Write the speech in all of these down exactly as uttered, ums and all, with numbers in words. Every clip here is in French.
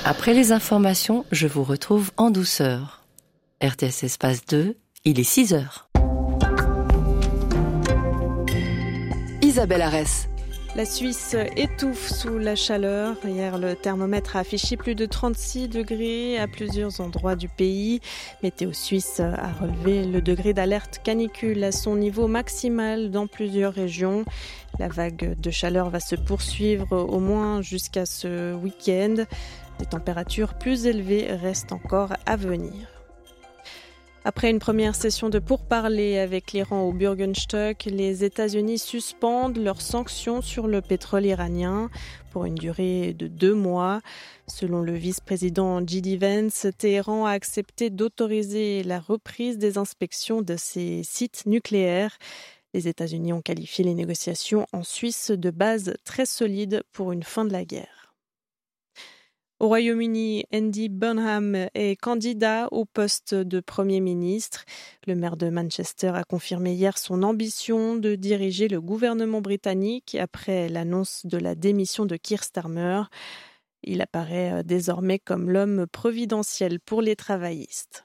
Après les informations, je vous retrouve en douceur. R T S Espace deux, il est six heures. Isabelle Arès. La Suisse étouffe sous la chaleur. Hier, le thermomètre a affiché plus de trente-six degrés à plusieurs endroits du pays. Météo Suisse a relevé le degré d'alerte canicule à son niveau maximal dans plusieurs régions. La vague de chaleur va se poursuivre au moins jusqu'à ce week-end. Des températures plus élevées restent encore à venir. Après une première session de pourparlers avec l'Iran au Bürgenstock, les États-Unis suspendent leurs sanctions sur le pétrole iranien pour une durée de deux mois. Selon le vice-président J D Vance, Téhéran a accepté d'autoriser la reprise des inspections de ses sites nucléaires. Les États-Unis ont qualifié les négociations en Suisse de base très solide pour une fin de la guerre. Au Royaume-Uni, Andy Burnham est candidat au poste de Premier ministre. Le maire de Manchester a confirmé hier son ambition de diriger le gouvernement britannique après l'annonce de la démission de Keir Starmer. Il apparaît désormais comme l'homme providentiel pour les travaillistes.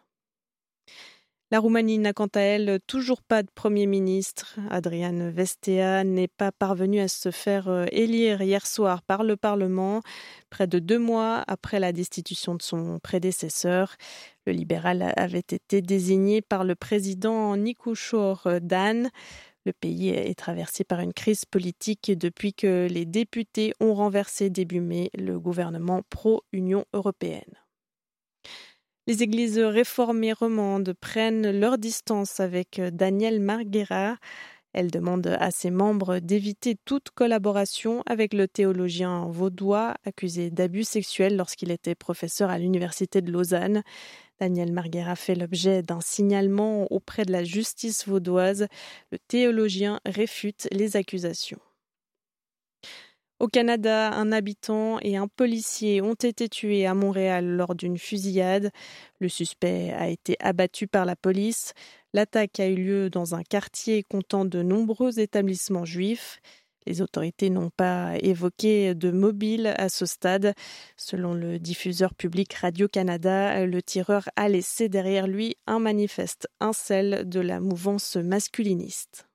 La Roumanie n'a quant à elle toujours pas de Premier ministre. Adrian Vestea n'est pas parvenu à se faire élire hier soir par le Parlement, près de deux mois après la destitution de son prédécesseur. Le libéral avait été désigné par le président Nikouchor Dan. Le pays est traversé par une crise politique depuis que les députés ont renversé début mai le gouvernement pro-Union européenne. Les églises réformées romandes prennent leur distance avec Danielle Marguera. Elle demande à ses membres d'éviter toute collaboration avec le théologien vaudois accusé d'abus sexuels lorsqu'il était professeur à l'université de Lausanne. Danielle Marguera fait l'objet d'un signalement auprès de la justice vaudoise. Le théologien réfute les accusations. Au Canada, un habitant et un policier ont été tués à Montréal lors d'une fusillade. Le suspect a été abattu par la police. L'attaque a eu lieu dans un quartier comptant de nombreux établissements juifs. Les autorités n'ont pas évoqué de mobile à ce stade. Selon le diffuseur public Radio-Canada, le tireur a laissé derrière lui un manifeste incel de la mouvance masculiniste.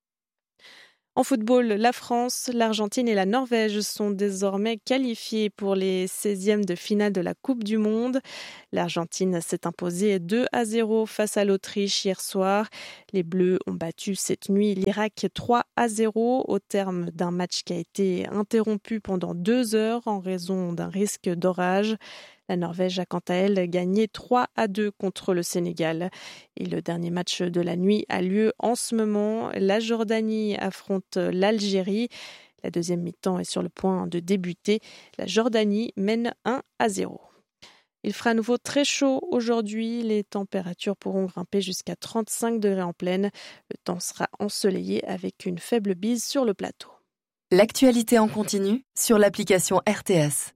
En football, la France, l'Argentine et la Norvège sont désormais qualifiées pour les seizièmes de finale de la Coupe du Monde. L'Argentine s'est imposée deux à zéro face à l'Autriche hier soir. Les Bleus ont battu cette nuit l'Irak trois à zéro au terme d'un match qui a été interrompu pendant deux heures en raison d'un risque d'orage. La Norvège a quant à elle gagné trois à deux contre le Sénégal. Et le dernier match de la nuit a lieu en ce moment. La Jordanie affronte l'Algérie. La deuxième mi-temps est sur le point de débuter. La Jordanie mène un à zéro. Il fera à nouveau très chaud aujourd'hui. Les températures pourront grimper jusqu'à trente-cinq degrés en plaine. Le temps sera ensoleillé avec une faible bise sur le plateau. L'actualité en continu sur l'application R T S.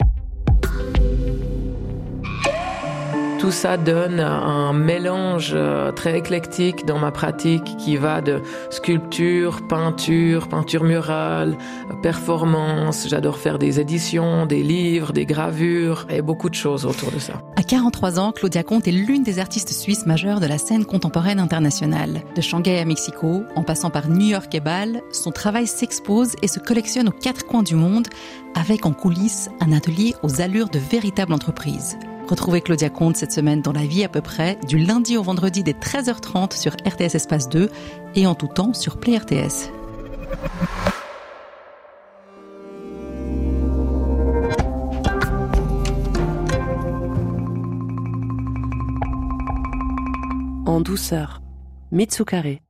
Tout ça donne un mélange très éclectique dans ma pratique qui va de sculpture, peinture, peinture murale, performance. J'adore faire des éditions, des livres, des gravures et beaucoup de choses autour de ça. À quarante-trois ans, Claudia Comte est l'une des artistes suisses majeures de la scène contemporaine internationale. De Shanghai à Mexico, en passant par New York et Bâle, son travail s'expose et se collectionne aux quatre coins du monde, avec en coulisses un atelier aux allures de véritable entreprise. Retrouvez Claudia Comte cette semaine dans La Vie à peu près, du lundi au vendredi dès treize heures trente sur R T S Espace deux et en tout temps sur Play R T S. En douceur, Mitsukare.